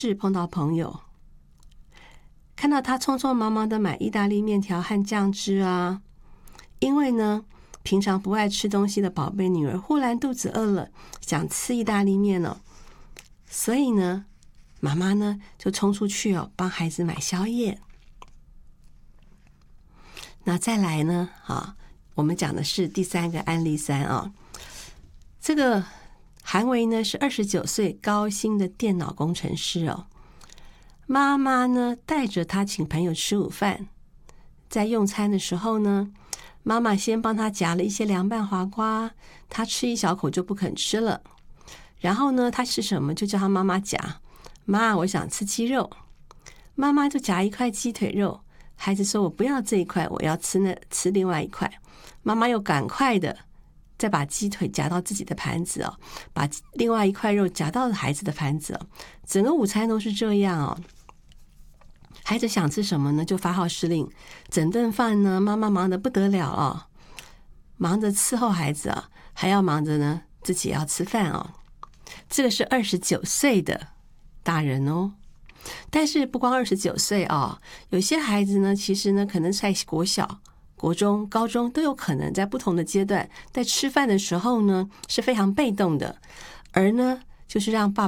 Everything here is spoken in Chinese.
是碰到朋友，看到他匆匆忙忙的买意大利面条和酱汁啊，因为呢平常不爱吃东西的宝贝女儿忽然肚子饿了，想吃意大利面了，所以呢妈妈呢就冲出去帮孩子买宵夜。那再来呢我们讲的是第3个案例3这个韩维呢是29岁高薪的电脑工程师妈妈呢带着他请朋友吃午饭，在用餐的时候呢，妈妈先帮他夹了一些凉拌黄瓜，他吃一小口就不肯吃了。然后呢，他吃什么就叫他妈妈夹，妈，我想吃鸡肉，妈妈就夹一块鸡腿肉，孩子说我不要这一块，我要吃另外一块，妈妈又赶快的再把鸡腿夹到自己的盘子把另外一块肉夹到孩子的盘子整个午餐都是这样孩子想吃什么呢，就发号施令。整顿饭呢，妈妈忙得不得了忙着伺候孩子还要忙着呢自己要吃饭这个是29岁的大人但是不光29岁有些孩子呢，其实呢可能在国小、国中、高中都有可能在不同的阶段，在吃饭的时候呢是非常被动的，而呢就是让爸